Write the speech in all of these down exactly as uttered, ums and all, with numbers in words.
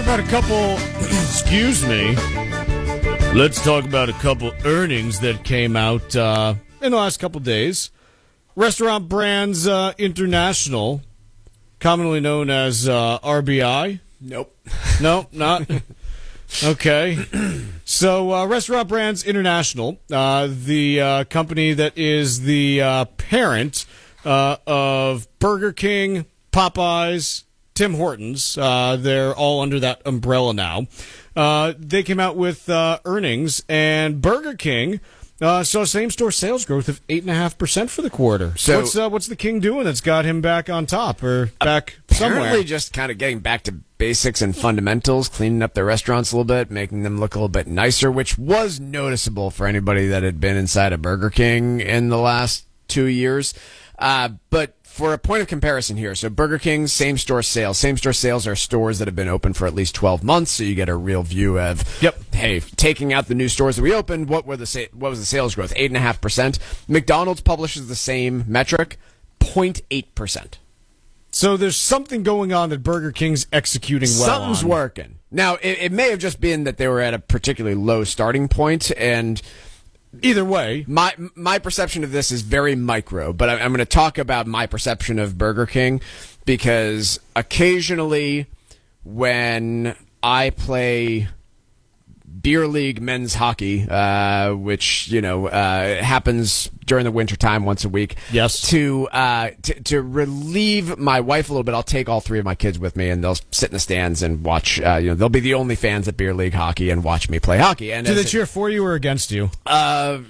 about a couple, excuse me, let's talk about a couple earnings that came out uh, in the last couple days. Restaurant Brands uh, International, commonly known as uh, R B I. Nope. No, not. Okay. So, uh, Restaurant Brands International, uh, the uh, company that is the uh, parent uh, of Burger King, Popeyes, Tim Hortons, uh, they're all under that umbrella now. Uh, they came out with uh, earnings, and Burger King uh, saw same-store sales growth of eight point five percent for the quarter. So what's, uh, what's the King doing that's got him back on top or back somewhere? Apparently just kind of getting back to basics and fundamentals, cleaning up their restaurants a little bit, making them look a little bit nicer, which was noticeable for anybody that had been inside a Burger King in the last two years. Uh, but for a point of comparison here, so Burger King's same-store sales. Same-store sales are stores that have been open for at least twelve months, so you get a real view of, yep. hey, taking out the new stores that we opened, what were the sa- what was the sales growth? eight point five percent. McDonald's publishes the same metric, zero point eight percent. So there's something going on that Burger King's executing well Something's on. working. Now, it, it may have just been that they were at a particularly low starting point, and either way, my my perception of this is very micro, but I'm, I'm going to talk about my perception of Burger King, because occasionally when I play beer league men's hockey, uh, which, you know, uh, happens during the wintertime once a week. Yes. To, uh, to, to relieve my wife a little bit, I'll take all three of my kids with me, and they'll sit in the stands and watch, uh, you know, they'll be the only fans at beer league hockey and watch me play hockey. And do they it, cheer for you or against you? Uh,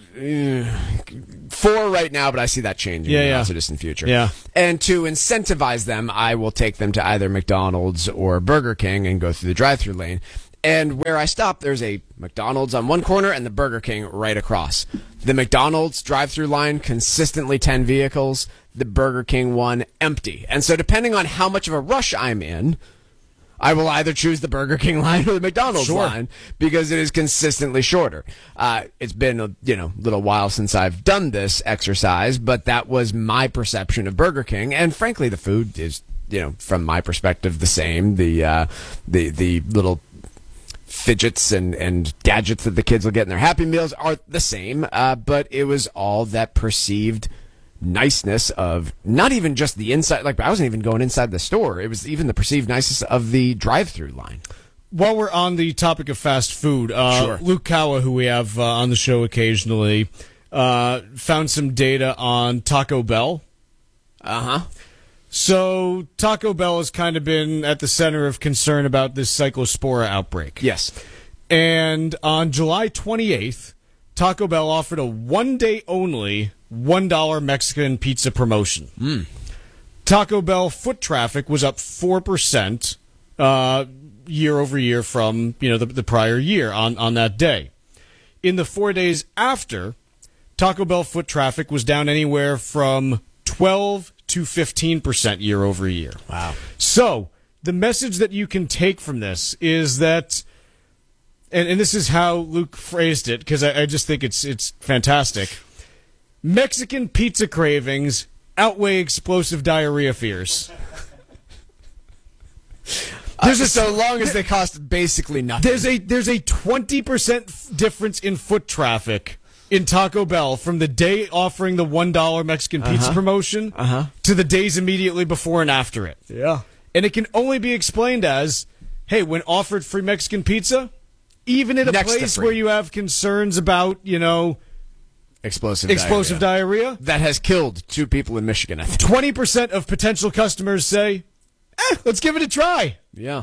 four right now, but I see that changing yeah, in the yeah. not so distant future. Yeah. And to incentivize them, I will take them to either McDonald's or Burger King and go through the drive-thru lane. And where I stop, there's a McDonald's on one corner and the Burger King right across. The McDonald's drive-thru line, consistently ten vehicles. The Burger King one, empty. And so depending on how much of a rush I'm in, I will either choose the Burger King line or the McDonald's sure. line, because it is consistently shorter. Uh, it's been a you know little while since I've done this exercise, but that was my perception of Burger King. And frankly, the food is, you know, from my perspective, the same. The uh, the the little fidgets and, and gadgets that the kids will get in their Happy Meals are the same, uh, but it was all that perceived niceness of not even just the inside, like I wasn't even going inside the store, it was even the perceived niceness of the drive-thru line. While we're on the topic of fast food, uh, sure. Luke Kawa, who we have uh, on the show occasionally, uh, found some data on Taco Bell. Uh-huh. So Taco Bell has kind of been at the center of concern about this Cyclospora outbreak. Yes. And on July twenty-eighth, Taco Bell offered a one-day only one dollar Mexican pizza promotion. Mm. Taco Bell foot traffic was up four percent uh, year over year from you know the, the prior year on, on that day. In the four days after, Taco Bell foot traffic was down anywhere from twelve to fifteen percent year over year. Wow. So the message that you can take from this is that, and, and this is how Luke phrased it, because I, I just think it's it's fantastic. Mexican pizza cravings outweigh explosive diarrhea fears. There's uh, a, so long as they cost basically nothing. There's a there's a twenty percent difference in foot traffic in Taco Bell from the day offering the one dollar Mexican pizza uh-huh. promotion uh-huh. to the days immediately before and after it. Yeah. And it can only be explained as, hey, when offered free Mexican pizza, even in a Next place where you have concerns about, you know, explosive explosive diarrhea, diarrhea. That has killed two people in Michigan, I think. twenty percent of potential customers say, eh, let's give it a try. Yeah.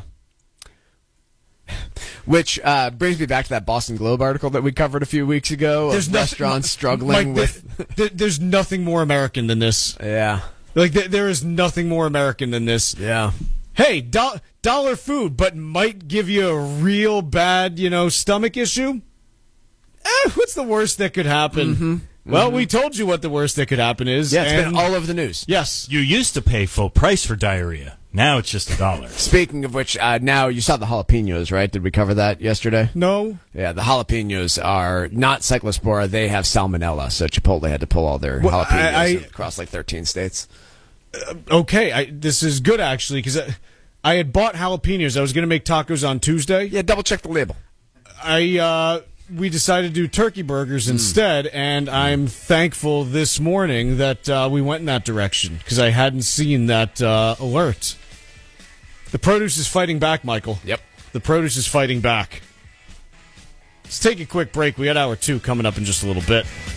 Which uh, brings me back to that Boston Globe article that we covered a few weeks ago. There's of nothing, restaurants struggling Mike, with. There, there, there's nothing more American than this. Yeah. Like there, there is nothing more American than this. Yeah. Hey, do- dollar food, but might give you a real bad, you know, stomach issue. Eh, what's the worst that could happen? Mm-hmm. Well, mm-hmm. we told you what the worst that could happen is. Yeah, it's and been all over the news. Yes. You used to pay full price for diarrhea. Now it's just a dollar. Speaking of which, uh, now you saw the jalapenos, right? Did we cover that yesterday? No. Yeah, the jalapenos are not Cyclospora. They have salmonella, so Chipotle had to pull all their Well, jalapenos I- I- across like thirteen states. Okay, I, this is good actually because I, I had bought jalapenos. I was going to make tacos on Tuesday. Yeah, double check the label. I uh, we decided to do turkey burgers instead, and I'm thankful this morning that uh, we went in that direction because I hadn't seen that uh, alert. The produce is fighting back, Michael. Yep. The produce is fighting back. Let's take a quick break. We got hour two coming up in just a little bit.